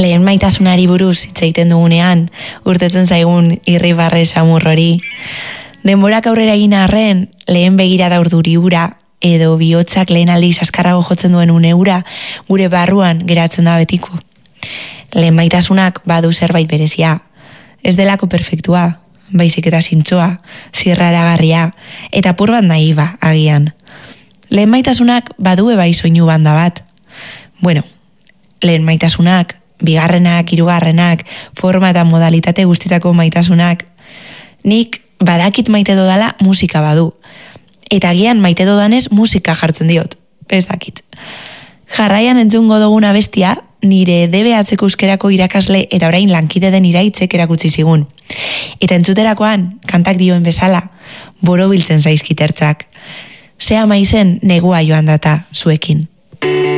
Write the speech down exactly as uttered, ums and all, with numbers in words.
lehen maitasunari buruz hitz egiten dugunean, urtetzen zaigun irribarre samur hori. Denborak aurrera egin arren, lehen begirada urduri ura, edo bihotzak lehen aldiz askarrago jotzen duen une ura, gure barruan geratzen da betiko. Lehen maitasunak badu zerbait berezia. Ez delako perfektua, baizik eta zintzoa, zirraragarria, eta pur bat naiba agian. Lehen maitasunak badue bai soinu banda bat. Bueno, lehen maitasunak, bigarrenak, hirugarrenak, forma eta modalitate guztitako maitasunak. Nik badakit maite dodala musika badu. Eta agian maite dodanez musika jartzen diot. Ez dakit. Jarraian entzungo duguna bestia, nire D B H-ko euskerako irakasle eta orain lankide den iraitzek erakutsi zigun. Eta entzuterakoan, kantak dioen bezala, borobiltzen zaizkitertzak. Zea maizen negua joan data zuekin.